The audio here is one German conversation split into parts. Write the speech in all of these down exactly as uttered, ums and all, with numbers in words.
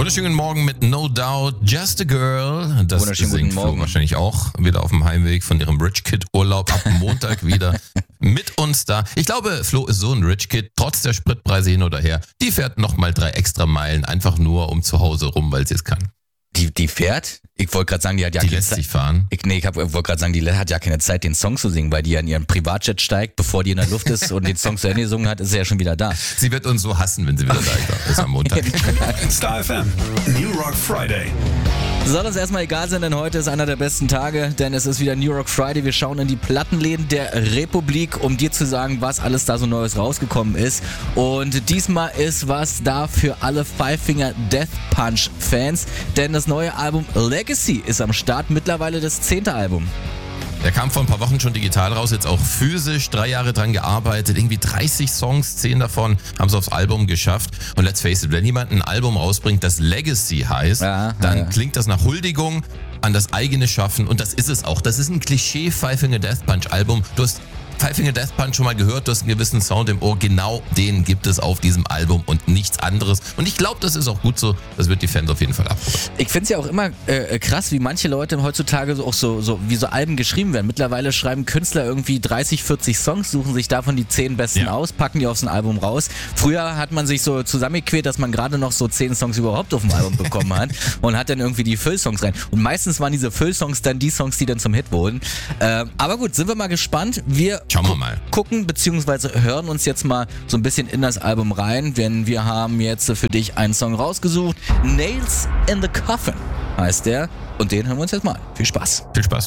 Wunderschönen guten Morgen mit No Doubt, Just a Girl. Das Wunderschönen singt guten Flo Morgen. wahrscheinlich auch wieder auf dem Heimweg von ihrem Rich Kid Urlaub ab Montag wieder mit uns da. Ich glaube, Flo ist so ein Rich Kid, trotz der Spritpreise hin oder her. Die fährt nochmal drei extra Meilen, einfach nur um zu Hause rum, weil sie es kann. Die, die fährt? Ich wollte gerade sagen, die hat ja Die keine lässt Zeit. sich fahren. Ich, nee, ich hab- wollte gerade sagen, die hat ja keine Zeit, den Song zu singen, weil die ja in ihren Privatjet steigt, bevor die in der Luft ist und den Song zu Ende gesungen hat, ist sie ja schon wieder da. Sie wird uns so hassen, wenn sie wieder da ist am Montag. Star F M, New Rock Friday. Soll uns erstmal egal sein, denn heute ist einer der besten Tage, denn es ist wieder New Rock Friday. Wir schauen in die Plattenläden der Republik, um dir zu sagen, was alles da so Neues rausgekommen ist. Und diesmal ist was da für alle Five Finger Death Punch Fans, denn das neue Album Legacy ist am Start, mittlerweile das zehnte Album. Der kam vor ein paar Wochen schon digital raus, jetzt auch physisch, drei Jahre dran gearbeitet, irgendwie dreißig Songs, zehn davon haben sie aufs Album geschafft. Und let's face it, wenn jemand ein Album rausbringt, das Legacy heißt, Ja, dann ja. klingt das nach Huldigung an das eigene Schaffen und das ist es auch. Das ist ein Klischee Five Finger Death Punch Album. Du hast Five Finger Death Punch schon mal gehört, du hast einen gewissen Sound im Ohr, genau den gibt es auf diesem Album und nichts anderes. Und ich glaube, das ist auch gut so, das wird die Fans auf jeden Fall abholen. Ich finde es ja auch immer äh, krass, wie manche Leute heutzutage so auch so, so wie so Alben geschrieben werden. Mittlerweile schreiben Künstler irgendwie dreißig, vierzig Songs, suchen sich davon die zehn besten Ja. aus, packen die aufs Album raus. Früher hat man sich so zusammengequält, dass man gerade noch so zehn Songs überhaupt auf dem Album bekommen hat und hat dann irgendwie die Füllsongs rein. Und meistens waren diese Füllsongs dann die Songs, die dann zum Hit wurden. Äh, aber gut, sind wir mal gespannt. Wir Schauen wir mal. gucken bzw. hören uns jetzt mal so ein bisschen in das Album rein, denn wir haben jetzt für dich einen Song rausgesucht. Nails in the Coffin heißt der und den hören wir uns jetzt mal an. Viel Spaß. Viel Spaß.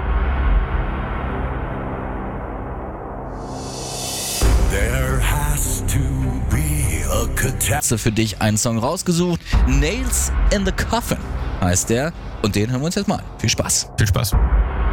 There has to be a catastrophe. Für dich einen Song rausgesucht. Nails in the Coffin heißt der und den hören wir uns jetzt mal an. Viel Spaß. Viel Spaß.